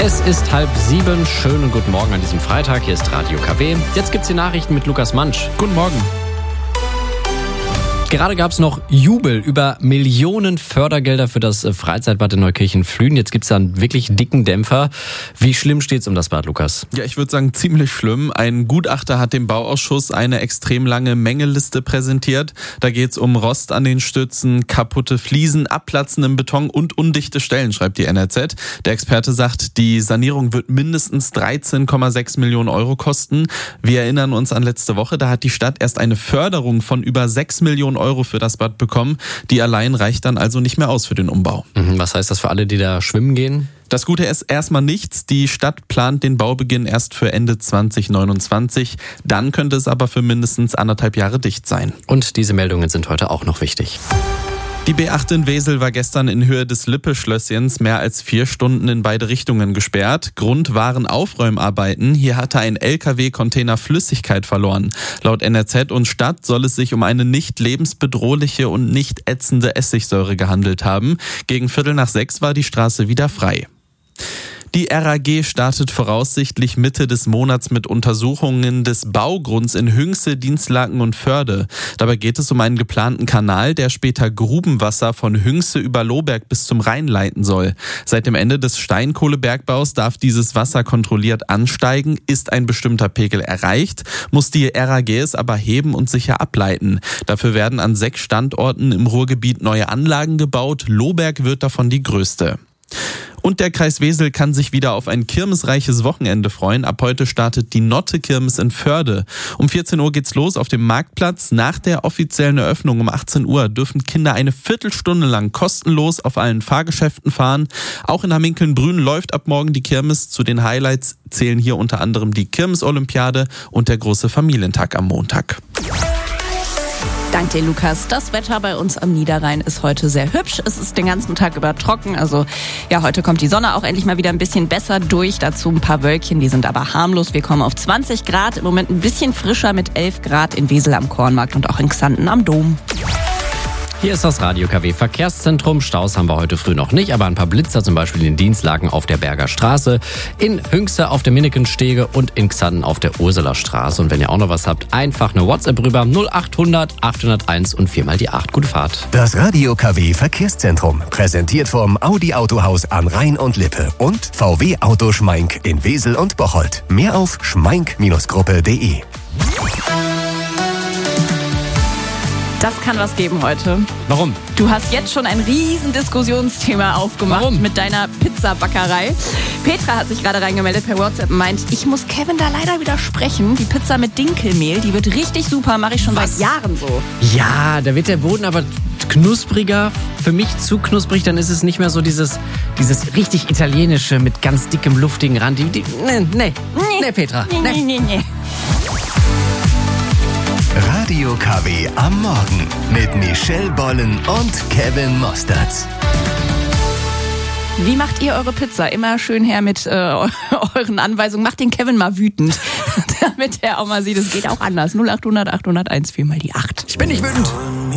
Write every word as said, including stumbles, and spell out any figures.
Es ist halb sieben. Schönen guten Morgen an diesem Freitag. Hier ist Radio K W. Jetzt gibt's die Nachrichten mit Lukas Mansch. Guten Morgen. Gerade gab es noch Jubel über Millionen Fördergelder für das Freizeitbad in Neukirchen-Flühen. Jetzt gibt es da einen wirklich dicken Dämpfer. Wie schlimm steht's um das Bad, Lukas? Ja, ich würde sagen, ziemlich schlimm. Ein Gutachter hat dem Bauausschuss eine extrem lange Mängeliste präsentiert. Da geht's um Rost an den Stützen, kaputte Fliesen, abplatzenden Beton und undichte Stellen, schreibt die N R Z. Der Experte sagt, die Sanierung wird mindestens dreizehn Komma sechs Millionen Euro kosten. Wir erinnern uns an letzte Woche, da hat die Stadt erst eine Förderung von über sechs Millionen Euro für das Bad bekommen. Die allein reicht dann also nicht mehr aus für den Umbau. Was heißt das für alle, die da schwimmen gehen? Das Gute ist erstmal nichts. Die Stadt plant den Baubeginn erst für Ende zwanzig neunundzwanzig. Dann könnte es aber für mindestens anderthalb Jahre dicht sein. Und diese Meldungen sind heute auch noch wichtig. Die B acht in Wesel war gestern in Höhe des Lippe-Schlösschens mehr als vier Stunden in beide Richtungen gesperrt. Grund waren Aufräumarbeiten. Hier hatte ein L K W-Container Flüssigkeit verloren. Laut N R Z und Stadt soll es sich um eine nicht lebensbedrohliche und nicht ätzende Essigsäure gehandelt haben. Gegen Viertel nach sechs war die Straße wieder frei. Die R A G startet voraussichtlich Mitte des Monats mit Untersuchungen des Baugrunds in Hünxe, Dinslaken und Förde. Dabei geht es um einen geplanten Kanal, der später Grubenwasser von Hünxe über Lohberg bis zum Rhein leiten soll. Seit dem Ende des Steinkohlebergbaus darf dieses Wasser kontrolliert ansteigen. Ist ein bestimmter Pegel erreicht, muss die R A G es aber heben und sicher ableiten. Dafür werden an sechs Standorten im Ruhrgebiet neue Anlagen gebaut. Lohberg wird davon die größte. Und der Kreis Wesel kann sich wieder auf ein kirmesreiches Wochenende freuen. Ab heute startet die Notte-Kirmes in Förde. Um vierzehn Uhr geht's los auf dem Marktplatz. Nach der offiziellen Eröffnung um achtzehn Uhr dürfen Kinder eine Viertelstunde lang kostenlos auf allen Fahrgeschäften fahren. Auch in Hamminkeln-Brünn läuft ab morgen die Kirmes. Zu den Highlights zählen hier unter anderem die Kirmes-Olympiade und der große Familientag am Montag. Danke dir, Lukas. Das Wetter bei uns am Niederrhein ist heute sehr hübsch. Es ist den ganzen Tag über trocken. Also ja, heute kommt die Sonne auch endlich mal wieder ein bisschen besser durch. Dazu ein paar Wölkchen, die sind aber harmlos. Wir kommen auf zwanzig Grad. Im Moment ein bisschen frischer mit elf Grad in Wesel am Kornmarkt und auch in Xanten am Dom. Hier ist das Radio K W Verkehrszentrum. Staus haben wir heute früh noch nicht, aber ein paar Blitzer, zum Beispiel in Dinslaken auf der Berger Straße, in Hünxe auf der Minnekenstege und in Xanten auf der Urseler Straße. Und wenn ihr auch noch was habt, einfach eine WhatsApp rüber null acht hundert achthunderteins und viermal die acht. Gute Fahrt. Das Radio K W Verkehrszentrum, präsentiert vom Audi Autohaus am Rhein und Lippe und V W Auto Schmeink in Wesel und Bocholt. Mehr auf schmeink Gruppe punkt de. Das kann was geben heute. Warum? Du hast jetzt schon ein riesen Diskussionsthema aufgemacht. Warum? Mit deiner Pizzabackerei. Petra hat sich gerade reingemeldet per WhatsApp und meint, ich muss Kevin da leider widersprechen. Die Pizza mit Dinkelmehl, die wird richtig super, mache ich schon Was? seit Jahren so. Ja, da wird der Boden aber knuspriger, für mich zu knusprig, dann ist es nicht mehr so dieses, dieses richtig italienische mit ganz dickem, luftigen Rand. Die, die, nee, nee, nee, Petra. Nee, nee, nee, nee. Radio K W am Morgen mit Michelle Bollen und Kevin Mostertz. Wie macht ihr eure Pizza? Immer schön her mit äh, euren Anweisungen. Macht den Kevin mal wütend, damit er auch mal sieht, es geht auch anders. null acht hundert achthunderteins, viermal die acht. Ich bin nicht wütend.